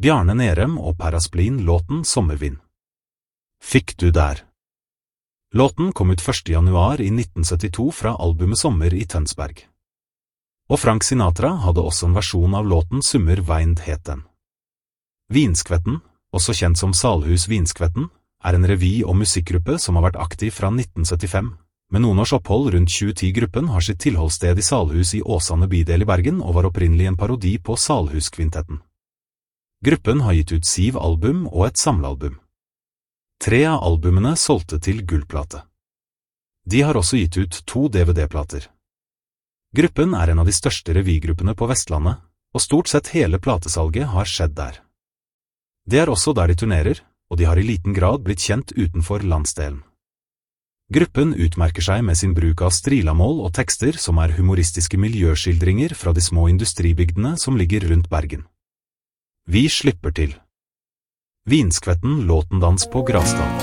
Bjarne Nerem og Per Asplin låten Sommervind. Fikk du der? Låten kom ut 1. januar i 1972 fra albumet Sommer i Tønsberg. Og Frank Sinatra hadde også en versjon av låten Summer Weind het den. Vinskvetten, også kjent som Salhus Vinskvetten, er en revy- og musikkgruppe som har vært aktiv fra 1975. Med noen års opphold rundt 2010-gruppen har sitt tilholdssted i Salhus i Åsane bydel i Bergen og var opprinnelig en parodi på Salhuskvintetten. Gruppen har gitt ut 7 album og et samlealbum. 3 av albumene solgte til gullplate. De har også gitt ut 2 DVD-plater. Gruppen er en av de største revygruppene på Vestlandet, og stort sett hele platesalget har skjedd der. Det er også der de turnerer, og de har i liten grad blitt kjent utenfor landsdelen. Gruppen utmerker seg med sin bruk av strilamål og tekster som er humoristiske miljøskildringer fra de små industribygdene som ligger rundt Bergen. Vi slipper til. Vinskvetten låtendans på Grasdal.